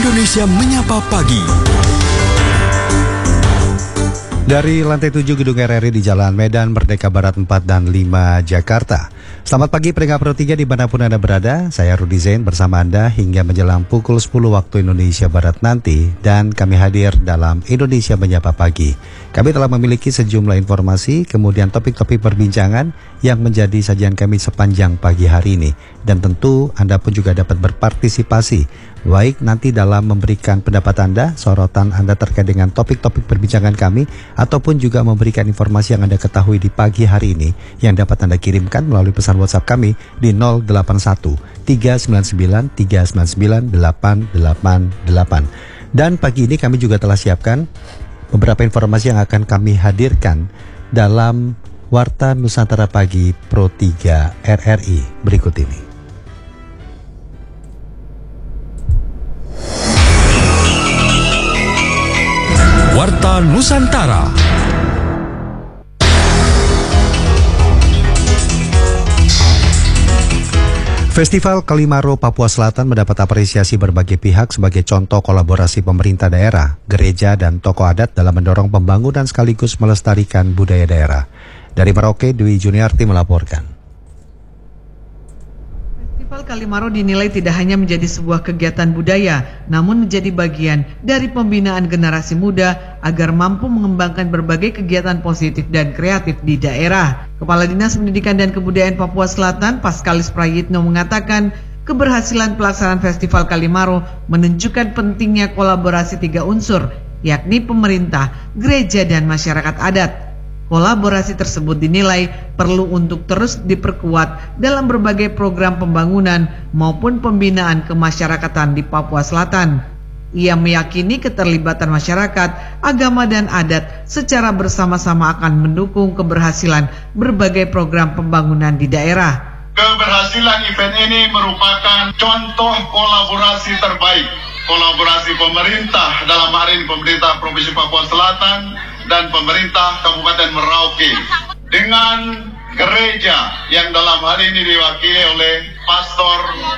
Indonesia Menyapa Pagi. Dari lantai 7 Gedung RRI di Jalan Medan Merdeka Barat 4 dan 5 Jakarta. Selamat pagi pendengar Pro 3 dimanapun Anda berada. Saya Rudy Zain bersama Anda hingga menjelang pukul 10 waktu Indonesia Barat nanti. Dan kami hadir dalam Indonesia Menyapa Pagi. Kami telah memiliki sejumlah informasi, kemudian topik-topik perbincangan yang menjadi sajian kami sepanjang pagi hari ini. Dan tentu Anda pun juga dapat berpartisipasi, baik nanti dalam memberikan pendapat Anda, sorotan Anda terkait dengan topik-topik perbincangan kami, ataupun juga memberikan informasi yang Anda ketahui di pagi hari ini yang dapat Anda kirimkan melalui pesan WhatsApp kami di 081 399 399 888. Dan pagi ini kami juga telah siapkan beberapa informasi yang akan kami hadirkan dalam Warta Nusantara Pagi Pro 3 RRI berikut ini. Warta Nusantara. Festival Kalimaro Papua Selatan mendapat apresiasi berbagai pihak sebagai contoh kolaborasi pemerintah daerah, gereja, dan tokoh adat dalam mendorong pembangunan sekaligus melestarikan budaya daerah. Dari Merauke, Dwi Juniarti melaporkan. Festival Kalimaro dinilai tidak hanya menjadi sebuah kegiatan budaya, namun menjadi bagian dari pembinaan generasi muda agar mampu mengembangkan berbagai kegiatan positif dan kreatif di daerah. Kepala Dinas Pendidikan dan Kebudayaan Papua Selatan, Paskalis Prayitno mengatakan, keberhasilan pelaksanaan Festival Kalimaro menunjukkan pentingnya kolaborasi 3 unsur, yakni pemerintah, gereja, dan masyarakat adat. Kolaborasi tersebut dinilai perlu untuk terus diperkuat dalam berbagai program pembangunan maupun pembinaan kemasyarakatan di Papua Selatan. Ia meyakini keterlibatan masyarakat, agama, dan adat secara bersama-sama akan mendukung keberhasilan berbagai program pembangunan di daerah. Keberhasilan event ini merupakan contoh kolaborasi terbaik. Kolaborasi pemerintah, dalam hal ini pemerintah Provinsi Papua Selatan dan pemerintah Kabupaten Merauke dengan gereja yang dalam hal ini diwakili oleh Pastor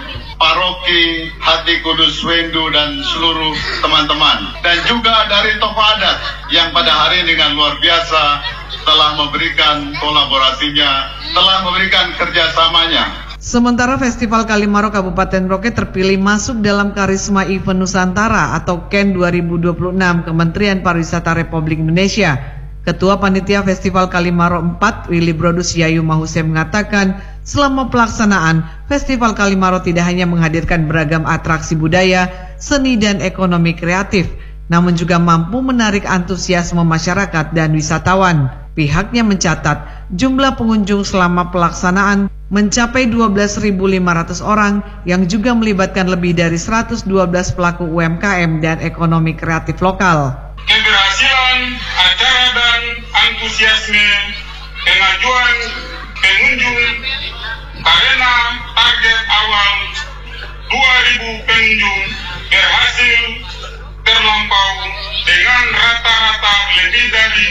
Paroki Hati Kudus Wendu dan seluruh teman-teman, dan juga dari tokoh adat yang pada hari ini dengan luar biasa telah memberikan kolaborasinya, telah memberikan kerjasamanya. Sementara Festival Kalimaro Kabupaten Merauke terpilih masuk dalam Karisma Event Nusantara atau KEN 2026 Kementerian Pariwisata Republik Indonesia. Ketua Panitia Festival Kalimaro 4, Willy Brodus Yayu Mahuse mengatakan, selama pelaksanaan, Festival Kalimaro tidak hanya menghadirkan beragam atraksi budaya, seni, dan ekonomi kreatif, namun juga mampu menarik antusiasme masyarakat dan wisatawan. Pihaknya mencatat, jumlah pengunjung selama pelaksanaan mencapai 12.500 orang yang juga melibatkan lebih dari 112 pelaku UMKM dan ekonomi kreatif lokal. Keberhasilan acara dan antusiasme pengajuan pengunjung karena target awal 2.000 pengunjung berhasil terlampau dengan rata-rata lebih dari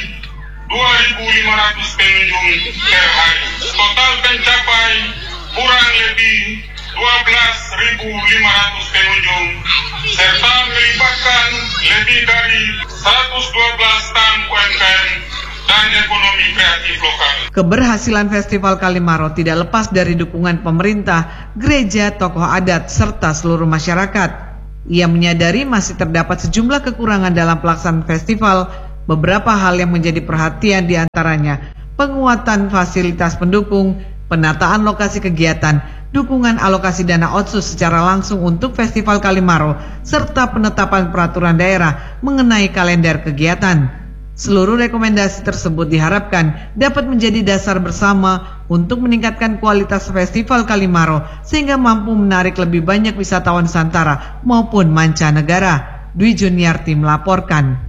2.500 pengunjung per hari. Total mencapai kurang lebih 12.500 pengunjung serta melibatkan lebih dari 112 tan UMKM dan ekonomi kreatif lokal. Keberhasilan Festival Kalimaro tidak lepas dari dukungan pemerintah, gereja, tokoh adat, serta seluruh masyarakat. Ia menyadari masih terdapat sejumlah kekurangan dalam pelaksanaan festival. Beberapa hal yang menjadi perhatian diantaranya penguatan fasilitas pendukung, penataan lokasi kegiatan, dukungan alokasi dana otsus secara langsung untuk Festival Kalimaro, serta penetapan peraturan daerah mengenai kalender kegiatan. Seluruh rekomendasi tersebut diharapkan dapat menjadi dasar bersama untuk meningkatkan kualitas Festival Kalimaro sehingga mampu menarik lebih banyak wisatawan Nusantara maupun mancanegara. Dwi Juniarti melaporkan.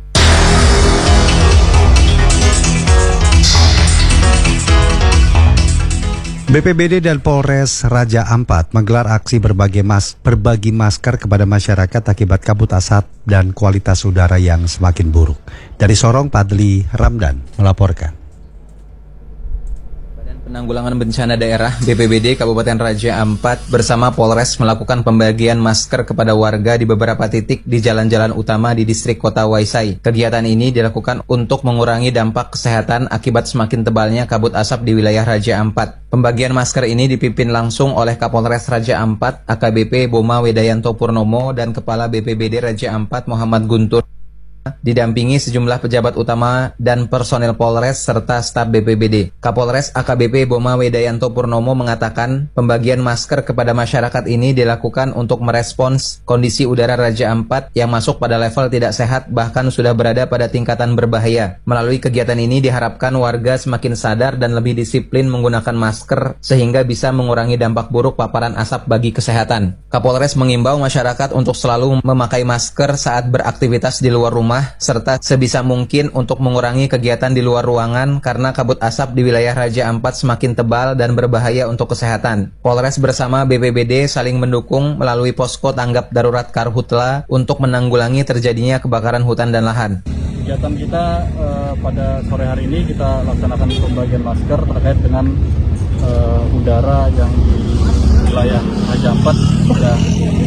BPBD dan Polres Raja Ampat menggelar aksi berbagi masker kepada masyarakat akibat kabut asap dan kualitas udara yang semakin buruk. Dari Sorong, Padli Ramdan melaporkan. Penanggulangan Bencana Daerah BPBD Kabupaten Raja Ampat bersama Polres melakukan pembagian masker kepada warga di beberapa titik di jalan-jalan utama di distrik Kota Waisai. Kegiatan ini dilakukan untuk mengurangi dampak kesehatan akibat semakin tebalnya kabut asap di wilayah Raja Ampat. Pembagian masker ini dipimpin langsung oleh Kapolres Raja Ampat AKBP Boma Wedayanto Purnomo dan Kepala BPBD Raja Ampat Muhammad Guntur, didampingi sejumlah pejabat utama dan personel Polres serta staf BPBD. Kapolres AKBP Boma Wedayanto Purnomo mengatakan pembagian masker kepada masyarakat ini dilakukan untuk merespons kondisi udara Raja Ampat yang masuk pada level tidak sehat bahkan sudah berada pada tingkatan berbahaya. Melalui kegiatan ini diharapkan warga semakin sadar dan lebih disiplin menggunakan masker sehingga bisa mengurangi dampak buruk paparan asap bagi kesehatan. Kapolres mengimbau masyarakat untuk selalu memakai masker saat beraktivitas di luar rumah serta sebisa mungkin untuk mengurangi kegiatan di luar ruangan karena kabut asap di wilayah Raja Ampat semakin tebal dan berbahaya untuk kesehatan. Polres bersama BPBD saling mendukung melalui posko tanggap darurat Karhutla untuk menanggulangi terjadinya kebakaran hutan dan lahan. Kegiatan kita pada sore hari ini kita laksanakan pembagian masker terkait dengan udara yang di wilayah Raja Ampat sudah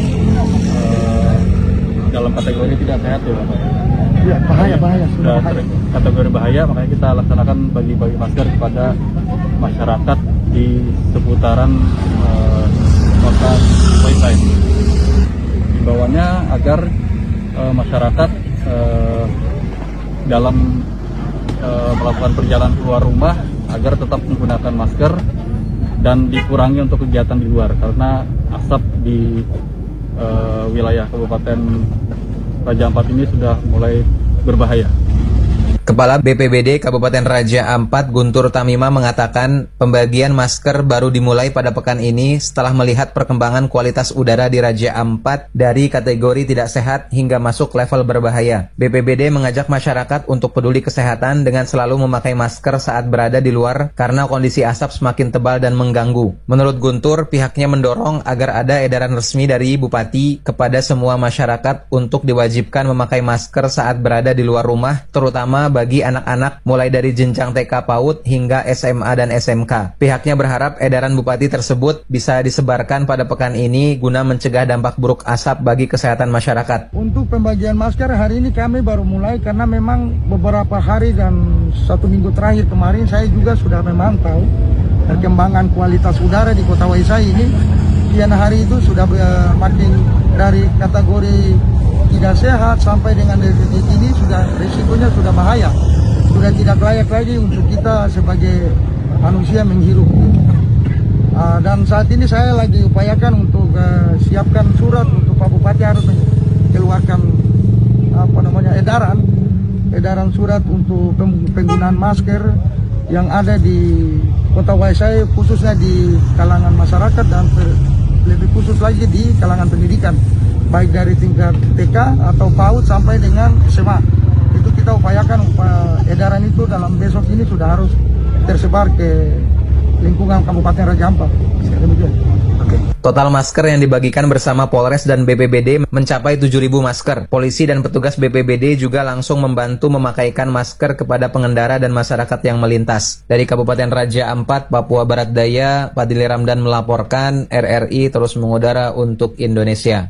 dalam kategori tidak sehat ya Bapak. Ya, bahaya. Sudah kategori bahaya, makanya kita laksanakan bagi-bagi masker kepada masyarakat di seputaran kota Waisai. Himbauannya agar masyarakat dalam melakukan perjalanan keluar rumah agar tetap menggunakan masker dan dikurangi untuk kegiatan di luar karena asap di wilayah Kabupaten Raja Ampat ini sudah mulai berbahaya. Kepala BPBD Kabupaten Raja Ampat Guntur Tamima mengatakan pembagian masker baru dimulai pada pekan ini setelah melihat perkembangan kualitas udara di Raja Ampat dari kategori tidak sehat hingga masuk level berbahaya. BPBD mengajak masyarakat untuk peduli kesehatan dengan selalu memakai masker saat berada di luar karena kondisi asap semakin tebal dan mengganggu. Menurut Guntur, pihaknya mendorong agar ada edaran resmi dari Bupati kepada semua masyarakat untuk diwajibkan memakai masker saat berada di luar rumah, terutama bagi anak-anak mulai dari jenjang TK PAUD hingga SMA dan SMK. Pihaknya berharap edaran Bupati tersebut bisa disebarkan pada pekan ini guna mencegah dampak buruk asap bagi kesehatan masyarakat. Untuk pembagian masker hari ini kami baru mulai karena memang beberapa hari dan 1 minggu terakhir kemarin saya juga sudah memantau perkembangan kualitas udara di Kota Waisai ini. Kian hari itu sudah makin dari kategori tidak sehat sampai dengan detik ini sudah risikonya sudah bahaya, sudah tidak layak lagi untuk kita sebagai manusia menghirup. Dan saat ini saya lagi upayakan untuk siapkan surat untuk Pak Bupati harus mengeluarkan edaran surat untuk penggunaan masker yang ada di Kota Waisai khususnya di kalangan masyarakat dan lebih khusus lagi di kalangan pendidikan, baik dari tingkat TK atau PAUD sampai dengan SMA. Itu kita upayakan edaran itu dalam besok ini sudah harus tersebar ke lingkungan Kabupaten Raja Ampat. Total masker yang dibagikan bersama Polres dan BPBD mencapai 7.000 masker. Polisi dan petugas BPBD juga langsung membantu memakaikan masker kepada pengendara dan masyarakat yang melintas. Dari Kabupaten Raja Ampat, Papua Barat Daya, Fadili Ramdan melaporkan. RRI terus mengudara untuk Indonesia.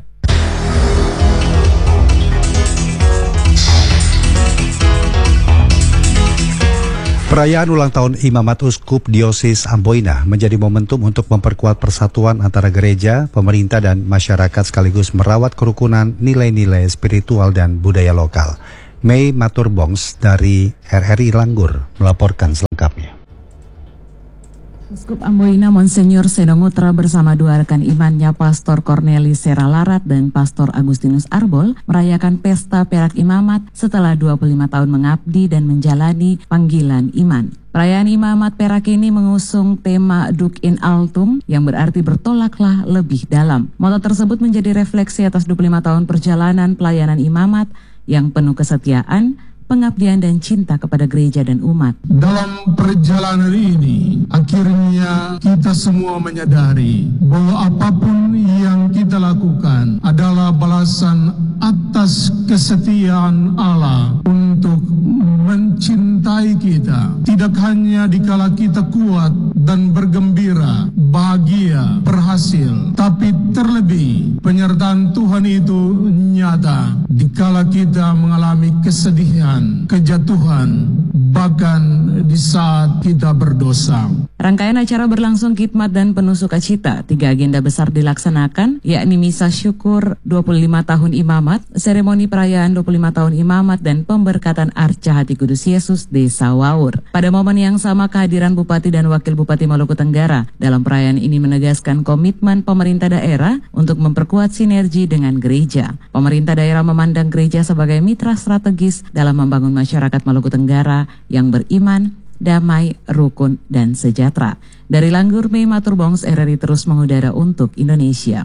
Perayaan ulang tahun Imamat Uskup Diosis Amboina menjadi momentum untuk memperkuat persatuan antara gereja, pemerintah, dan masyarakat sekaligus merawat kerukunan nilai-nilai spiritual dan budaya lokal. Mei Maturbongs dari RRI Langgur melaporkan selengkapnya. Uskup Amboina Monsenyor Sedongutra bersama dua rekan imannya Pastor Cornelis Seralarat dan Pastor Agustinus Arbol merayakan pesta perak imamat setelah 25 tahun mengabdi dan menjalani panggilan iman. Perayaan imamat perak ini mengusung tema Duc in Altum yang berarti bertolaklah lebih dalam. Moto tersebut menjadi refleksi atas 25 tahun perjalanan pelayanan imamat yang penuh kesetiaan, pengabdian dan cinta kepada gereja dan umat. Dalam perjalanan ini, akhirnya kita semua menyadari bahwa apapun yang kita lakukan adalah balasan atas kesetiaan Allah untuk untuk mencintai kita, tidak hanya dikala kita kuat dan bergembira, bahagia, berhasil, tapi terlebih penyertaan Tuhan itu nyata dikala kita mengalami kesedihan, kejatuhan, bahkan di saat kita berdosa. Rangkaian acara berlangsung khidmat dan penuh sukacita. 3 agenda besar dilaksanakan, yakni Misa Syukur 25 tahun Imamat, seremoni perayaan 25 tahun Imamat, dan pemberkatan Arca Hati Kudus Yesus Desa Waur. Pada momen yang sama, kehadiran Bupati dan Wakil Bupati Maluku Tenggara dalam perayaan ini menegaskan komitmen pemerintah daerah untuk memperkuat sinergi dengan gereja. Pemerintah daerah memandang gereja sebagai mitra strategis dalam membangun masyarakat Maluku Tenggara yang beriman, damai, rukun, dan sejahtera. Dari Langgur Mei Maturbongs, RRI terus mengudara untuk Indonesia.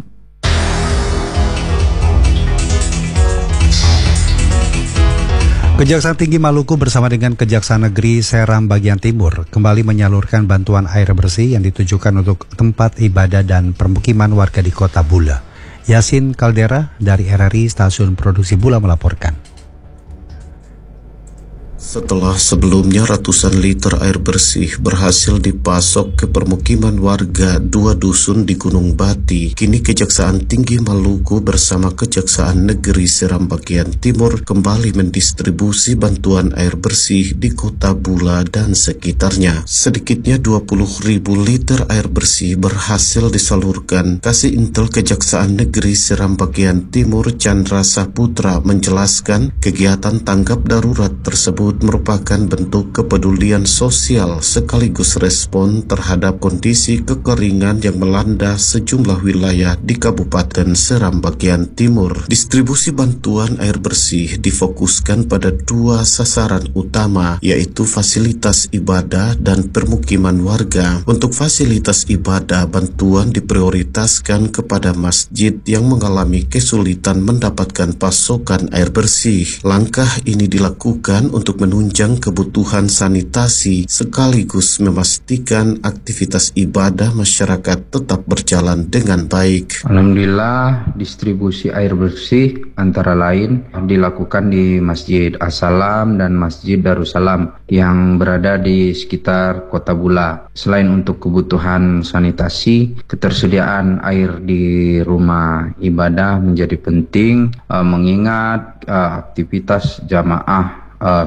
Kejaksaan Tinggi Maluku bersama dengan Kejaksaan Negeri Seram Bagian Timur kembali menyalurkan bantuan air bersih yang ditujukan untuk tempat ibadah dan permukiman warga di Kota Bula. Yasin Caldera dari RRI Stasiun Produksi Bula melaporkan. Setelah sebelumnya ratusan liter air bersih berhasil dipasok ke permukiman warga 2 dusun di Gunung Bati, kini Kejaksaan Tinggi Maluku bersama Kejaksaan Negeri Seram Bagian Timur kembali mendistribusi bantuan air bersih di Kota Bula dan sekitarnya. Sedikitnya 20.000 liter air bersih berhasil disalurkan. Kasih Intel Kejaksaan Negeri Seram Bagian Timur Chandra Saputra menjelaskan kegiatan tanggap darurat tersebut merupakan bentuk kepedulian sosial sekaligus respon terhadap kondisi kekeringan yang melanda sejumlah wilayah di Kabupaten Seram Bagian Timur. Distribusi bantuan air bersih difokuskan pada 2 sasaran utama, yaitu fasilitas ibadah dan permukiman warga. Untuk fasilitas ibadah, bantuan diprioritaskan kepada masjid yang mengalami kesulitan mendapatkan pasokan air bersih. Langkah ini dilakukan untuk menunjang kebutuhan sanitasi sekaligus memastikan aktivitas ibadah masyarakat tetap berjalan dengan baik. Alhamdulillah, distribusi air bersih antara lain dilakukan di Masjid As-Salam dan Masjid Darussalam yang berada di sekitar Kota Bula. Selain untuk kebutuhan sanitasi, ketersediaan air di rumah ibadah menjadi penting mengingat aktivitas jamaah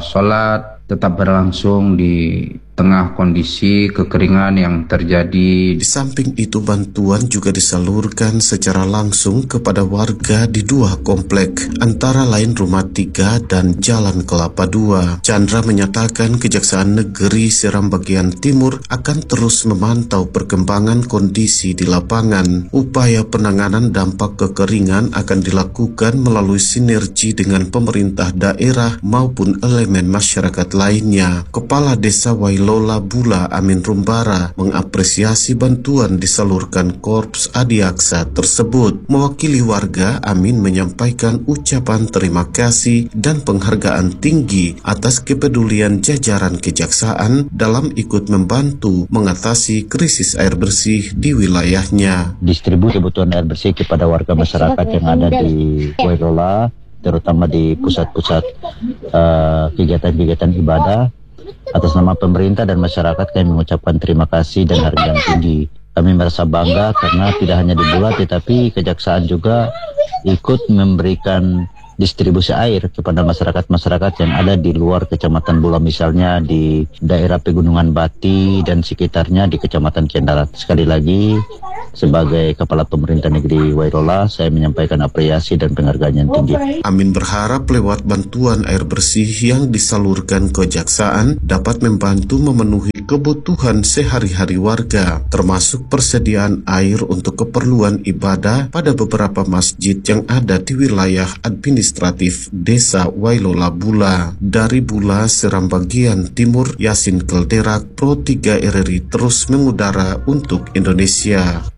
sholat tetap berlangsung di tengah kondisi kekeringan yang terjadi. Di samping itu, bantuan juga disalurkan secara langsung kepada warga di 2 komplek, antara lain Rumah 3 dan Jalan Kelapa 2. Chandra menyatakan Kejaksaan Negeri Seram Bagian Timur akan terus memantau perkembangan kondisi di lapangan. Upaya penanganan dampak kekeringan akan dilakukan melalui sinergi dengan pemerintah daerah maupun elemen masyarakat lainnya. Kepala Desa Wailola Bula Amin Rumbara mengapresiasi bantuan disalurkan Korps Adiaksa tersebut. Mewakili warga, Amin menyampaikan ucapan terima kasih dan penghargaan tinggi atas kepedulian jajaran kejaksaan dalam ikut membantu mengatasi krisis air bersih di wilayahnya. Distribusi kebutuhan air bersih kepada warga masyarakat yang ada di Wailola, terutama di pusat-pusat kegiatan-kegiatan ibadah. Atas nama pemerintah dan masyarakat, kami mengucapkan terima kasih dan harga yang tinggi. Kami merasa bangga karena tidak hanya di Bula, tetapi Kejaksaan juga ikut memberikan distribusi air kepada masyarakat-masyarakat yang ada di luar Kecamatan Bula, misalnya di daerah Pegunungan Bati dan sekitarnya di Kecamatan Cendarat. Sekali lagi, sebagai Kepala Pemerintah Negeri Wailola, saya menyampaikan apresiasi dan penghargaan yang tinggi. Amin berharap lewat bantuan air bersih yang disalurkan Kejaksaan dapat membantu memenuhi kebutuhan sehari-hari warga, termasuk persediaan air untuk keperluan ibadah pada beberapa masjid yang ada di wilayah administratif Desa Wailola Bula. Dari Bula, Seram Bagian Timur, Yasin Caldera, Pro 3 RRI terus mengudara untuk Indonesia.